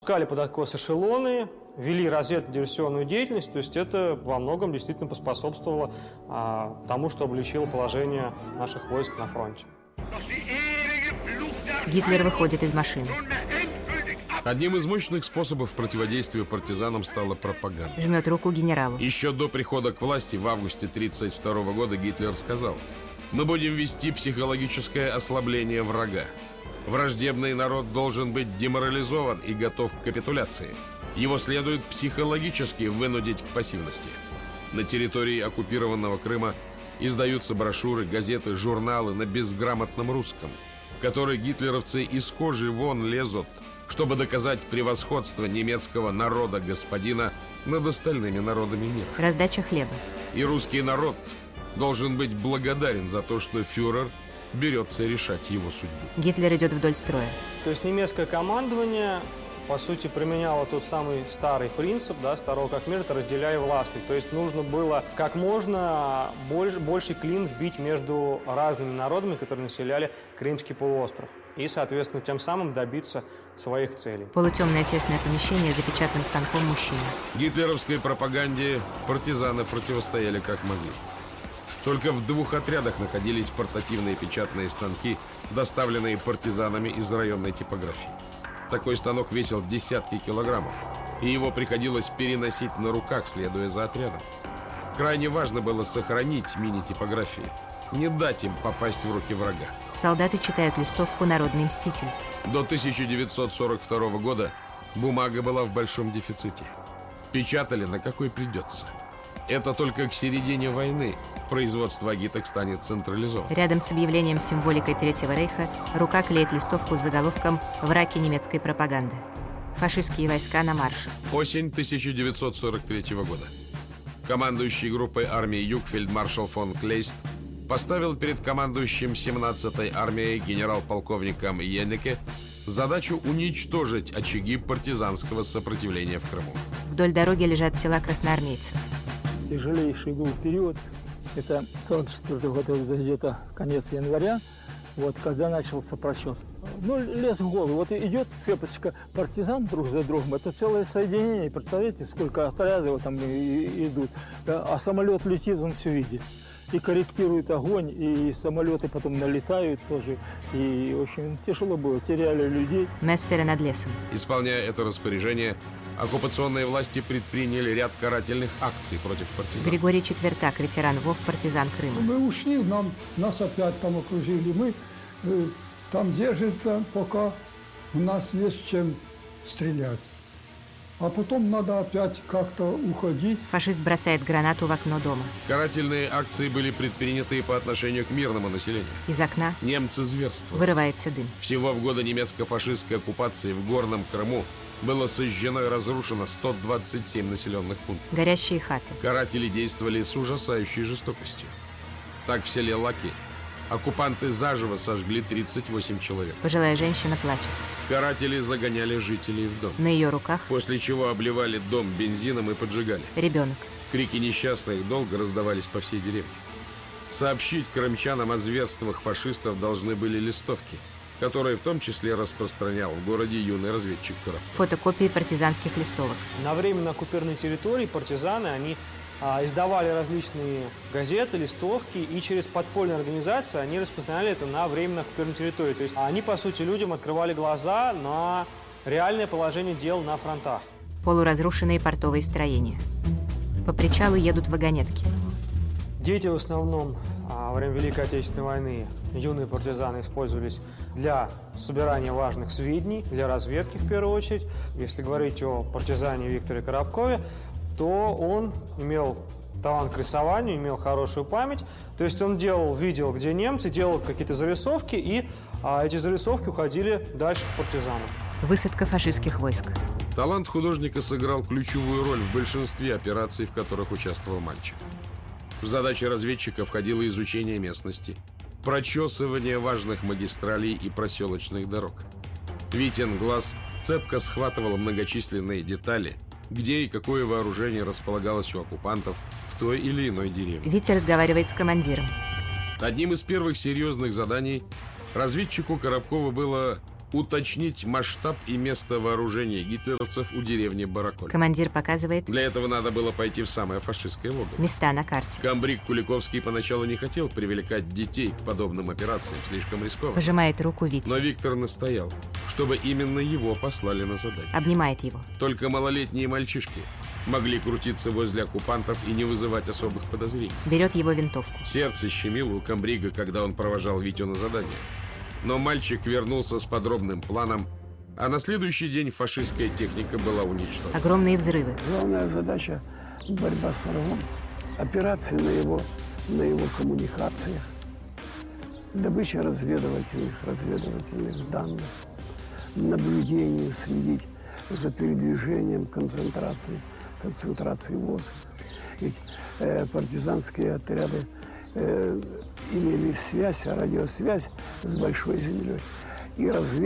Пускали под откос эшелоны, вели разведывательно-диверсионную деятельность, то есть это во многом действительно поспособствовало тому, что облегчило положение наших войск на фронте. Гитлер выходит из машины. Одним из мощных способов противодействия партизанам стала пропаганда. Жмет руку генералу. Еще до прихода к власти в августе 1932 года Гитлер сказал: «Мы будем вести психологическое ослабление врага. Враждебный народ должен быть деморализован и готов к капитуляции. Его следует психологически вынудить к пассивности. На территории оккупированного Крыма издаются брошюры, газеты, журналы на безграмотном русском, в которые гитлеровцы из кожи вон лезут, чтобы доказать превосходство немецкого народа-господина над остальными народами мира. Раздача хлеба. И русский народ должен быть благодарен за то, что фюрер берется решать его судьбу». Гитлер идет вдоль строя. То есть немецкое командование, по сути, применяло тот самый старый принцип, старого как мир, это разделяй власти. То есть нужно было как можно больше клин вбить между разными народами, которые населяли Крымский полуостров. И, соответственно, тем самым добиться своих целей. Полутемное тесное помещение за печатным станком мужчины. Гитлеровской пропаганде партизаны противостояли как могли. Только в 2 отрядах находились портативные печатные станки, доставленные партизанами из районной типографии. Такой станок весил десятки килограммов, и его приходилось переносить на руках, следуя за отрядом. Крайне важно было сохранить мини-типографии, не дать им попасть в руки врага. Солдаты читают листовку «Народный мститель». До 1942 года бумага была в большом дефиците. Печатали на какой придется. Это только к середине войны производство агиток станет централизованным. Рядом с объявлением с символикой Третьего рейха рука клеит листовку с заголовком «Враки немецкой пропаганды». Фашистские войска на марше. Осень 1943 года. Командующий группой армии Юг фельдмаршал фон Клейст поставил перед командующим 17-й армией генерал-полковником Йеннеке задачу уничтожить очаги партизанского сопротивления в Крыму. Вдоль дороги лежат тела красноармейцев. Тяжелейший был период. Это 44 год, где-то конец января, когда начался прочес. Лес в голову. Идет цепочка партизан друг за другом. Это целое соединение. Представляете, сколько отрядов там идут. А самолет летит, он все видит. И корректирует огонь, и самолеты потом налетают тоже. И, в общем, тяжело было. Теряли людей. Мессеры над лесом. Исполняя это распоряжение, оккупационные власти предприняли ряд карательных акций против партизан. Григорий Четвертак, ветеран ВОВ, партизан Крыма. Мы ушли, нас опять там окружили. Мы там держимся, пока у нас есть чем стрелять. А потом надо опять как-то уходить. Фашист бросает гранату в окно дома. Карательные акции были предприняты и по отношению к мирному населению. Из окна немцы зверствовали. Вырывается дым. Всего в годы немецко-фашистской оккупации в Горном Крыму было сожжено и разрушено 127 населенных пунктов. Горящие хаты. Каратели действовали с ужасающей жестокостью. Так в селе Лаки оккупанты заживо сожгли 38 человек. Пожилая женщина плачет. Каратели загоняли жителей в дом. На ее руках. После чего обливали дом бензином и поджигали. Ребенок. Крики несчастных долго раздавались по всей деревне. Сообщить крымчанам о зверствах фашистов должны были листовки, которые в том числе распространял в городе юный разведчик Коробков. Фотокопии партизанских листовок. На временно оккупированной территории партизаны, они издавали различные газеты, листовки, и через подпольные организации они распространяли это на временно оккупированной территории. То есть они, по сути, людям открывали глаза на реальное положение дел на фронтах. Полуразрушенные портовые строения. По причалу едут вагонетки. Дети в основном во время Великой Отечественной войны, юные партизаны, использовались для собирания важных сведений, для разведки в первую очередь. Если говорить о партизане Викторе Коробкове, то он имел талант к рисованию, имел хорошую память. То есть он видел, где немцы, делал какие-то зарисовки, и эти зарисовки уходили дальше к партизанам. Высадка фашистских войск. Талант художника сыграл ключевую роль в большинстве операций, в которых участвовал мальчик. В задачи разведчика входило изучение местности, прочесывание важных магистралей и проселочных дорог. Витин глаз цепко схватывал многочисленные детали, где и какое вооружение располагалось у оккупантов в той или иной деревне. Витя разговаривает с командиром. Одним из первых серьезных заданий разведчику Коробкову было уточнить масштаб и место вооружения гитлеровцев у деревни Бараколь. Командир показывает Для этого надо было пойти в самое фашистское логово. места на карте. Комбриг Куликовский поначалу не хотел привлекать детей к подобным операциям, слишком рискованно. Пожимает руку Вите. Но Виктор настоял, чтобы именно его послали на задание. Обнимает его. Только малолетние мальчишки могли крутиться возле оккупантов и не вызывать особых подозрений. Берет его винтовку. Сердце щемило у комбрига, когда он провожал Витю на задание. Но мальчик вернулся с подробным планом, а на следующий день фашистская техника была уничтожена. Огромные взрывы. Главная задача – борьба с врагом, операции на его коммуникациях, добыча разведывательных данных, наблюдение, следить за передвижением концентрации воздуха. Ведь партизанские отряды имели связь, радиосвязь с Большой землей. И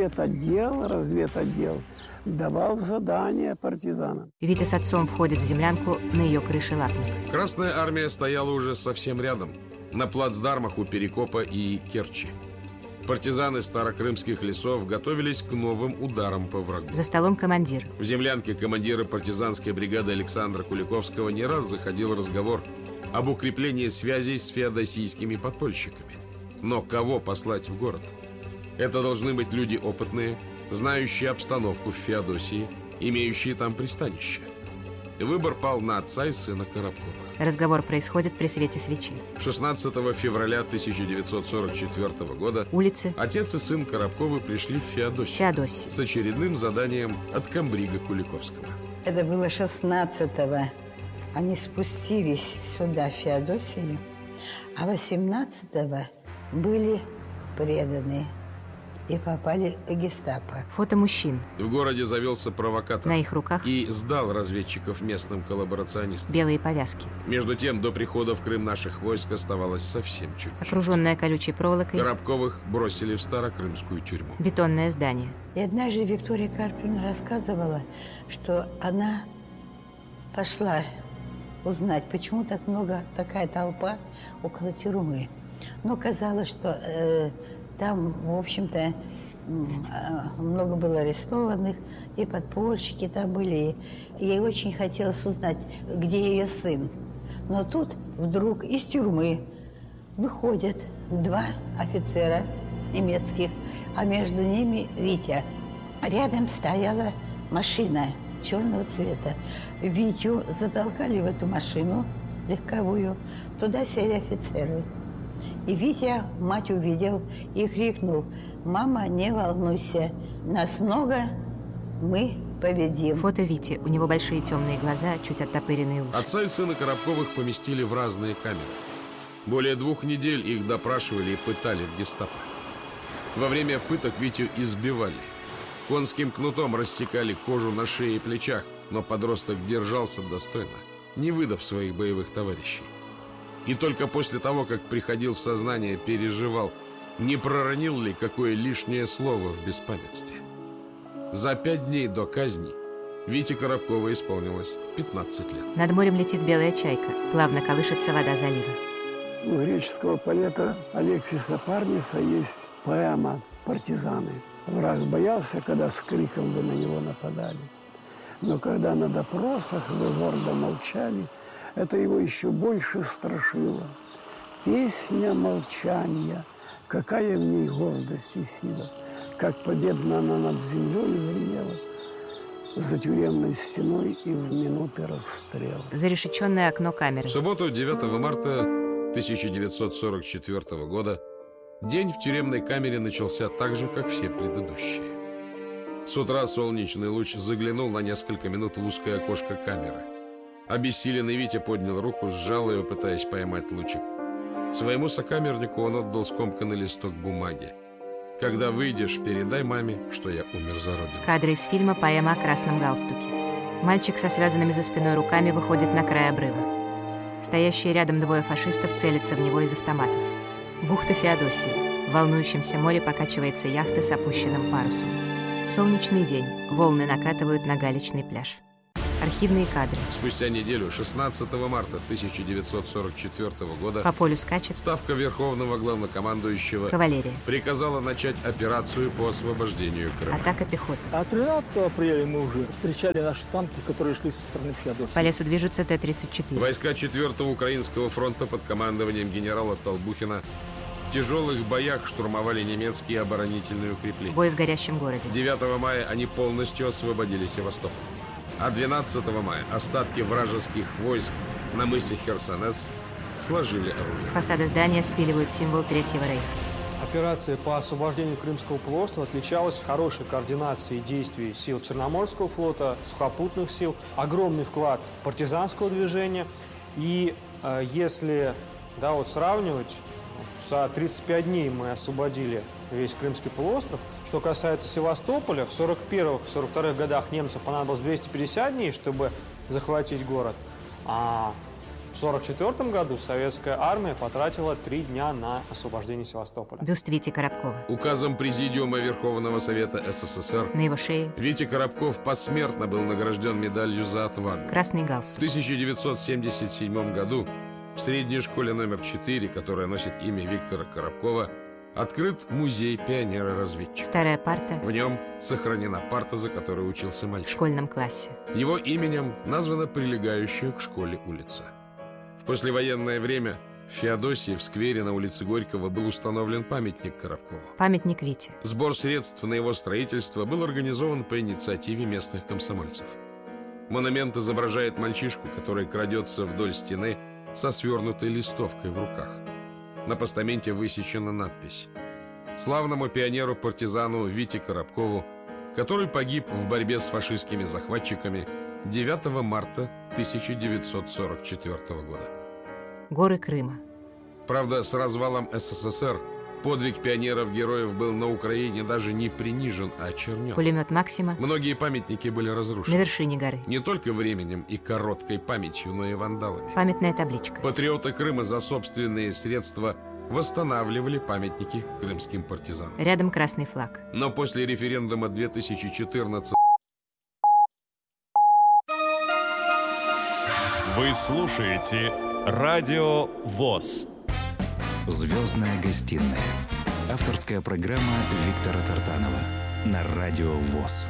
разведотдел давал задания партизанам. Витя с отцом входит в землянку, на ее крыше лапник. Красная армия стояла уже совсем рядом, на плацдармах у Перекопа и Керчи. Партизаны старокрымских лесов готовились к новым ударам по врагу. За столом командир. В землянке командира партизанской бригады Александра Куликовского не раз заходил разговор об укреплении связей с феодосийскими подпольщиками. Но кого послать в город? Это должны быть люди опытные, знающие обстановку в Феодосии, имеющие там пристанище. Выбор пал на отца и сына Коробковых. Разговор происходит при свете свечи. 16 февраля 1944 года Улицы. отец и сын Коробковы пришли в Феодосию Феодосия. с очередным заданием от комбрига Куликовского. Это было 16-го. Они спустились сюда, в Феодосию, а 18-го были преданы и попали к гестапо. Фото мужчин. В городе завелся провокатор На их руках и сдал разведчиков местным коллаборационистам. белые повязки. Между тем, до прихода в Крым наших войск оставалось совсем чуть-чуть. Окруженная колючей проволокой. Коробковых бросили в старокрымскую тюрьму. Бетонное здание. И однажды Виктория Карпина рассказывала, что она пошла узнать, почему так много, такая толпа около тюрьмы. Но казалось, что там, в общем-то, много было арестованных, и подпольщики там были. Ей очень хотелось узнать, где ее сын. Но тут вдруг из тюрьмы выходят два офицера немецких, а между ними Витя. Рядом стояла машина черного цвета. Витю затолкали в эту машину легковую. Туда сели офицеры. И Витя мать увидел и крикнул: «Мама, не волнуйся, нас много, мы победим». Фото Вити. У него большие темные глаза, чуть оттопыренные уши. Отца и сына Коробковых поместили в разные камеры. Более 2 недель их допрашивали и пытали в гестапо. Во время пыток Витю избивали. Конским кнутом рассекали кожу на шее и плечах, но подросток держался достойно, не выдав своих боевых товарищей. И только после того, как приходил в сознание, переживал, не проронил ли какое лишнее слово в беспамятстве. За 5 дней до казни Вите Коробкову исполнилось 15 лет. Над морем летит белая чайка. Плавно колышется вода залива. У греческого поэта Алексиса Парниса есть поэма «Партизаны». Враг боялся, когда с криком вы на него нападали. Но когда на допросах вы гордо молчали, это его еще больше страшило. Песня молчания, какая в ней гордость и сила, как победно она над землей гремела, за тюремной стеной и в минуты расстрела. Зарешеченное окно камеры. В субботу, 9 марта 1944 года, день в тюремной камере начался так же, как все предыдущие. С утра солнечный луч заглянул на несколько минут в узкое окошко камеры. Обессиленный Витя поднял руку, сжал ее, пытаясь поймать лучик. Своему сокамернику он отдал скомканный листок бумаги. «Когда выйдешь, передай маме, что я умер за родину». Кадры из фильма «Поэма о красном галстуке». Мальчик со связанными за спиной руками выходит на край обрыва. Стоящие рядом 2 фашистов целятся в него из автоматов. Бухта Феодосии. В волнующемся море покачивается яхта с опущенным парусом. Солнечный день. Волны накатывают на галечный пляж. Архивные кадры. Спустя неделю, 16 марта 1944 года, По полю скачет Ставка Верховного Главнокомандующего кавалерия. приказала начать операцию по освобождению Крыма. Атака пехоты. А 13 апреля мы уже встречали наши танки, которые шли со стороны Феодосии. По лесу движутся Т-34. Войска 4-го Украинского фронта под командованием генерала Толбухина в тяжелых боях штурмовали немецкие оборонительные укрепления. Бой в горящем городе. 9 мая они полностью освободили Севастополь. А 12 мая остатки вражеских войск на мысе Херсонес сложили С оружие. фасада здания спиливают символ Третьего рейха. Операция по освобождению Крымского полуострова отличалась хорошей координацией действий сил Черноморского флота, сухопутных сил, огромный вклад партизанского движения. И если сравнивать, за 35 дней мы освободили весь Крымский полуостров. Что касается Севастополя, в 41-42 годах немцам понадобилось 250 дней, чтобы захватить город. А в 1944 году советская армия потратила 3 дня на освобождение Севастополя. Бюст Вити Коробкова. Указом Президиума Верховного Совета СССР На его шее Витя Коробков посмертно был награжден медалью за отвагу. красный В галстук. 1977 году в средней школе номер 4, которая носит имя Виктора Коробкова, открыт музей пионера-разведчика. Старая парта В нем сохранена парта, за которой учился в мальчик. школьном классе. Его именем названа прилегающая к школе улица. В послевоенное время в Феодосии в сквере на улице Горького был установлен памятник Коробкову. Памятник Вите. Сбор средств на его строительство был организован по инициативе местных комсомольцев. Монумент изображает мальчишку, который крадется вдоль стены со свернутой листовкой в руках. На постаменте высечена надпись: «Славному пионеру-партизану Вите Коробкову, который погиб в борьбе с фашистскими захватчиками 9 марта 1944 года». Горы Крыма. Правда, с развалом СССР подвиг пионеров-героев был на Украине даже не принижен, а очернен. Пулемет Максима Многие памятники были на разрушены. вершине горы. Не только временем и короткой памятью, но и вандалами. Памятная табличка. Патриоты Крыма за собственные средства восстанавливали памятники крымским партизанам. Рядом красный флаг. Но после референдума 2014 Вы слушаете Радио ВОС. «Звездная гостиная». Авторская программа Виктора Тартанова на Радио ВОС.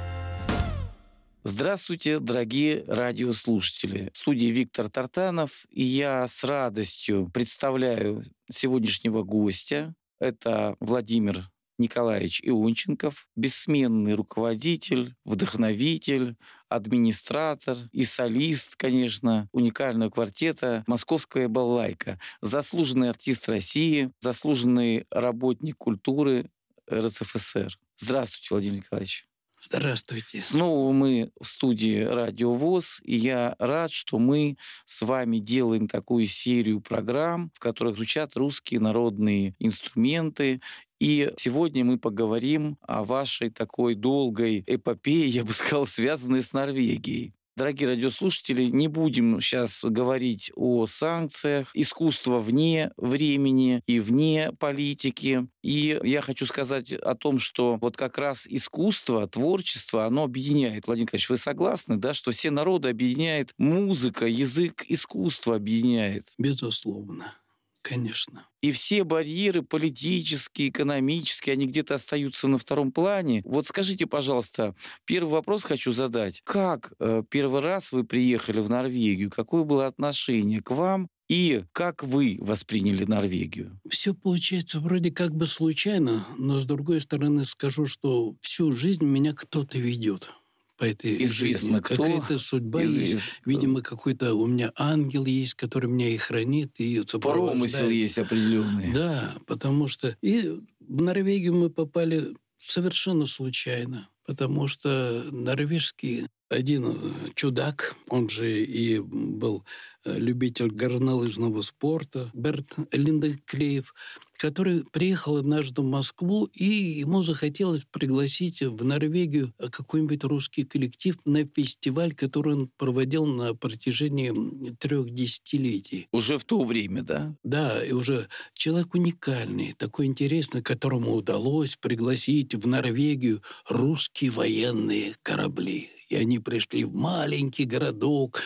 Здравствуйте, дорогие радиослушатели. В студии Виктор Тартанов, и я с радостью представляю сегодняшнего гостя. Это Владимир Николаевич Ионченков, бессменный руководитель, вдохновитель, администратор и солист, конечно, уникального квартета «Московская балалайка», заслуженный артист России, заслуженный работник культуры РСФСР. Здравствуйте, Владимир Николаевич. Здравствуйте. Снова мы в студии Радио ВОС, и я рад, что мы с вами делаем такую серию программ, в которых звучат русские народные инструменты. И сегодня мы поговорим о вашей такой долгой эпопее, я бы сказал, связанной с Норвегией. Дорогие радиослушатели, не будем сейчас говорить о санкциях, искусство вне времени и вне политики. И я хочу сказать о том, что вот как раз искусство, творчество, оно объединяет. Владимир Николаевич, вы согласны, да, что все народы объединяет музыка, язык, искусство объединяет? Безусловно. Конечно. И все барьеры политические, экономические, они где-то остаются на втором плане. Вот скажите, пожалуйста, первый вопрос хочу задать. Как первый раз вы приехали в Норвегию? Какое было отношение к вам? И как вы восприняли Норвегию? Все получается вроде как бы случайно, но с другой стороны скажу, что всю жизнь меня кто-то ведет по этой Известно жизни. кто. Какая-то судьба есть. Видимо, какой-то у меня ангел есть, который меня и хранит, и сопровождает. Промысел есть определенный. Да, потому что... И в Норвегию мы попали совершенно случайно, потому что норвежский один чудак, он же и был любитель горнолыжного спорта, Берт Линдеклеев, который приехал однажды в Москву, и ему захотелось пригласить в Норвегию какой-нибудь русский коллектив на фестиваль, который он проводил на протяжении 3 десятилетий. Уже в то время, да? Да, и уже человек уникальный, такой интересный, которому удалось пригласить в Норвегию русские военные корабли. И они пришли в маленький городок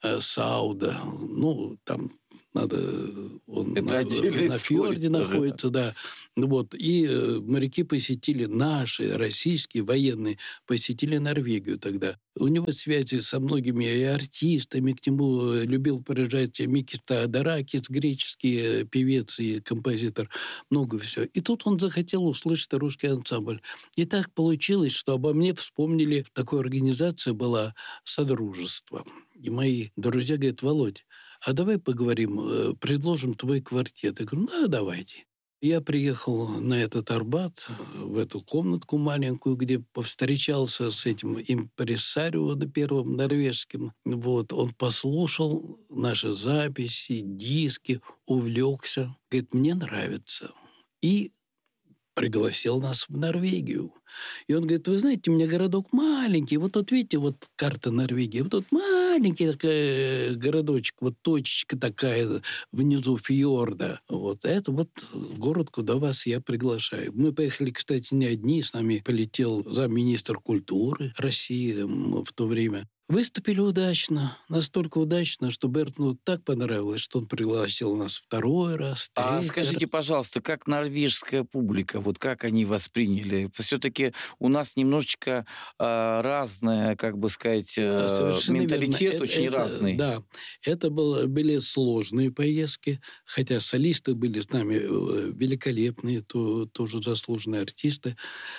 Сауда. Ну, там надо... Он на фьорде находится, да. Вот. И моряки посетили, наши, российские военные, посетили Норвегию тогда. У него связи со многими и артистами. К нему любил приезжать Микис Теодоракис, греческий певец и композитор. Много всего. И тут он захотел услышать русский ансамбль. И так получилось, что обо мне вспомнили. Такой организация была «Содружество». И мои друзья говорят: Володь, а давай поговорим, предложим твой квартет. Я говорю: да, давайте. Я приехал на этот Арбат, в эту комнатку маленькую, где повстречался с этим импресарио первым норвежским. Вот, он послушал наши записи, диски, увлекся. Говорит: мне нравится. И пригласил нас в Норвегию. И он говорит: вы знаете, у меня городок маленький. Вот тут, видите, вот карта Норвегии. Вот тут маленький такой городочек, вот точечка такая внизу фьорда. Вот это вот город, куда вас я приглашаю. Мы поехали, кстати, не одни. С нами полетел замминистра культуры России в то время. Выступили удачно, настолько удачно, что Бертону так понравилось, что он пригласил нас второй раз, третий раз. Скажите, пожалуйста, как норвежская публика, вот как они восприняли? Все-таки у нас немножечко разная, как бы сказать, менталитет очень разный. Да, это были сложные поездки, хотя солисты были с нами великолепные, тоже заслуженные артисты.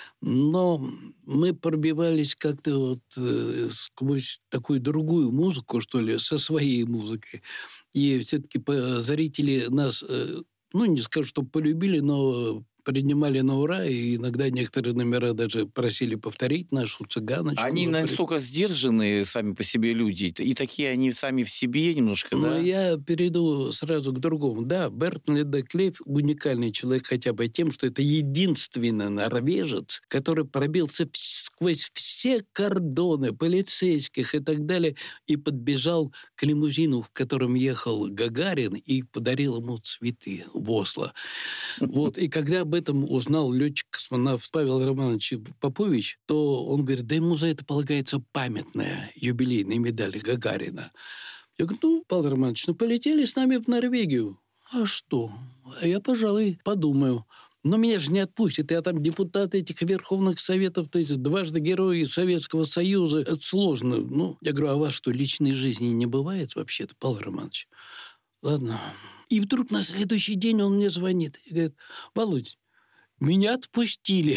Но мы пробивались как-то вот сквозь такую другую музыку, что ли, со своей музыкой. И все-таки зрители нас, ну, не скажу, что полюбили, но принимали на ура, и иногда некоторые номера даже просили повторить нашу цыганочку. Они настолько сдержанные сами по себе люди, и такие они сами в себе немножко, да? Но я перейду сразу к другому. Да, Бертон Ледоклев уникальный человек хотя бы тем, что это единственный норвежец, который пробился сквозь все кордоны полицейских и так далее, и подбежал к лимузину, в котором ехал Гагарин, и подарил ему цветы в Осло. Вот. И когда об этом узнал летчик-космонавт Павел Романович Попович, то он говорит: да ему за это полагается памятная юбилейная медаль Гагарина. Я говорю: ну, Павел Романович, ну полетели с нами в Норвегию. А что? Я, пожалуй, подумаю. Но меня же не отпустят. Я там депутат этих Верховных Советов, то есть дважды Герой Советского Союза. Это сложно. Ну, я говорю: а у вас что, личной жизни не бывает вообще-то, Павел Романович? Ладно. И вдруг на следующий день он мне звонит и говорит: Володь, меня отпустили.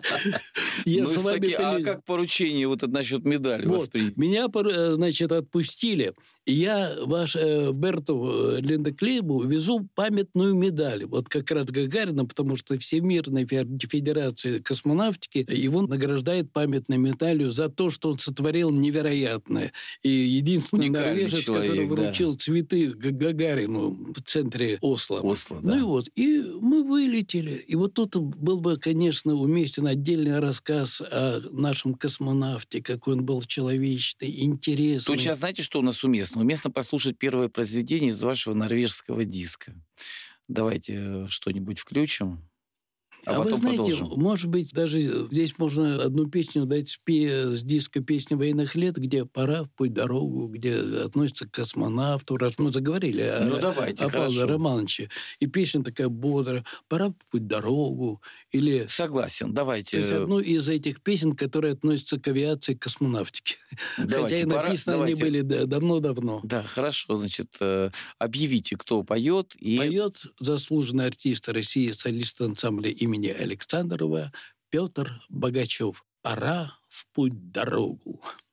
А как поручение вот насчет медали воспринято? Меня, значит, отпустили. И я Берту Ледоклеву везу памятную медаль. Вот как раз Гагарина, потому что Всемирная Федерация космонавтики его награждает памятной медалью за то, что он сотворил невероятное. И единственный норвежец, который вручил цветы Гагарину в центре Осло. Ну и вот. И мы вылетели. И вот тут был бы, конечно, уместен отдельный рассказ о нашем космонавте, какой он был человечный, интересный. Тут сейчас знаете, что у нас уместно? Уместно послушать первое произведение из вашего норвежского диска. Давайте что-нибудь включим. А вы знаете, продолжим. Может быть, даже здесь можно одну песню дать с диска «Песни военных лет», где «Пора в путь дорогу», где относится к космонавту, раз мы заговорили о Павле Романовиче. И песня такая бодрая «Пора в путь дорогу». Или... Согласен, давайте. То есть одну из этих песен, которые относятся к авиации и космонавтике. Давайте, хотя и написаны они были давно-давно. Да, хорошо. Значит, объявите, кто поет. Поет заслуженный артист России, солист ансамбля имени Александрова Петр Богачев. «Пора в путь дорогу».